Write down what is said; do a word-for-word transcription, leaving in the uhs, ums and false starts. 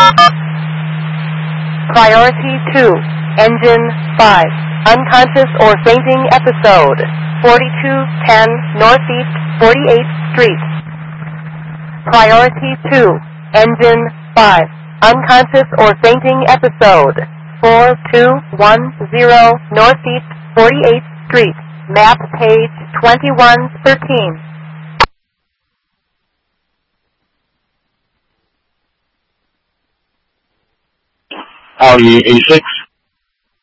Priority two, engine five, unconscious or fainting episode, forty-two ten Northeast forty-eighth Street. Priority two, engine five, unconscious or fainting episode, four two one zero Northeast forty-eighth Street, map page twenty-one thirteen. Audi A six,